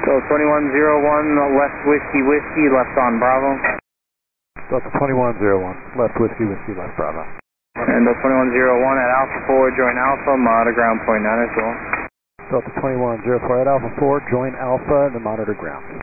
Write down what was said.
So 2101 left whiskey whiskey left on Bravo. Delta 2101 left whiskey whiskey left Bravo. And Delta 2101 at Alpha 4 join Alpha, monitor ground point 9 as well. Delta 2104 at Alpha 4 join Alpha and the monitor ground.